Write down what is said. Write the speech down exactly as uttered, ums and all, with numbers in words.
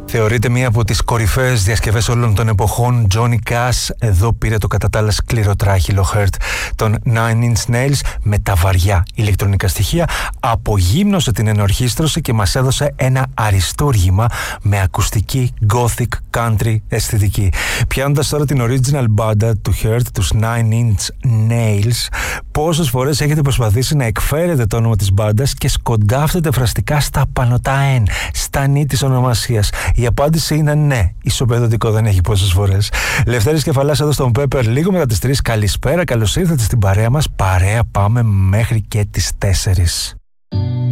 Θεωρείται μία από τις κορυφαίες διασκευές όλων των εποχών. Johnny Cash εδώ πήρε το κατά τα άλλα σκληροτράχυλο Hurt των Nine Inch Nails με τα βαριά ηλεκτρονικά στοιχεία, απογύμνωσε την ενορχήστρωση και μας έδωσε ένα αριστούργημα με ακουστική gothic country αισθητική. Πιάνοντας τώρα την original μπάντα του Hurt, τους Nine Inch Nails, πόσες φορές έχετε προσπαθήσει να εκφέρετε το όνομα της μπάντας και σκοντάφτετε φραστικά στα πανωτά εν, στα νη της ονομασίας? Η απάντηση είναι ναι. Ισοπεδωτικό δεν έχει πόσες φορές. Λευτέρης Κεφαλάς εδώ στον Pepper, λίγο μετά τις τρεις. Καλησπέρα, καλώς ήρθατε στην παρέα μας. Παρέα πάμε μέχρι και τις τέσσερις.